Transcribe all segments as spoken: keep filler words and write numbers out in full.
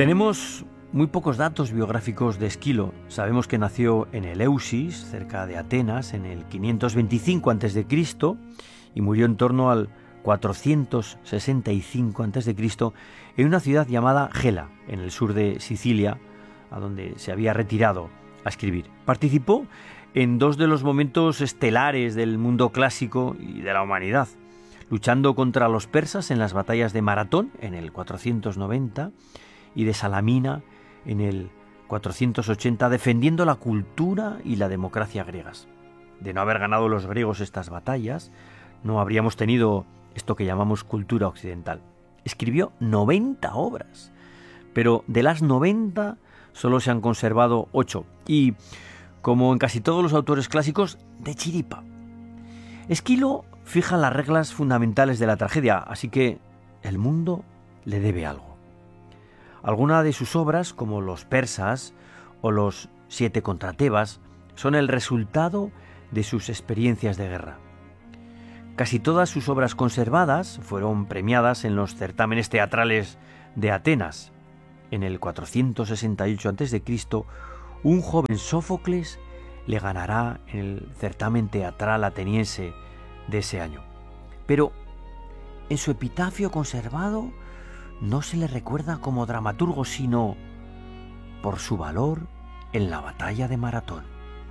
Tenemos muy pocos datos biográficos de Esquilo. Sabemos que nació en Eleusis, cerca de Atenas, en el quinientos veinticinco antes de Cristo y murió en torno al cuatrocientos sesenta y cinco antes de Cristo en una ciudad llamada Gela, en el sur de Sicilia, a donde se había retirado a escribir. Participó en dos de los momentos estelares del mundo clásico y de la humanidad, luchando contra los persas en las batallas de Maratón en el cuatrocientos noventa y de Salamina en el cuatrocientos ochenta, defendiendo la cultura y la democracia griegas. De no haber ganado los griegos estas batallas, no habríamos tenido esto que llamamos cultura occidental. Escribió noventa obras, pero de las noventa solo se han conservado ocho, y, como en casi todos los autores clásicos, de chiripa. Esquilo fija las reglas fundamentales de la tragedia, así que el mundo le debe algo. Algunas de sus obras, como Los persas o Los siete contra Tebas, son el resultado de sus experiencias de guerra. Casi todas sus obras conservadas fueron premiadas en los certámenes teatrales de Atenas. En el cuatrocientos sesenta y ocho antes de Cristo, un joven Sófocles le ganará en el certamen teatral ateniense de ese año. Pero en su epitafio conservado no se le recuerda como dramaturgo, sino por su valor en la batalla de Maratón.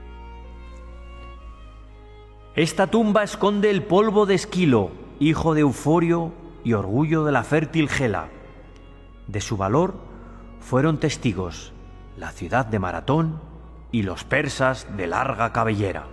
Esta tumba esconde el polvo de Esquilo, hijo de Euforio y orgullo de la fértil Gela. De su valor fueron testigos la ciudad de Maratón y los persas de larga cabellera.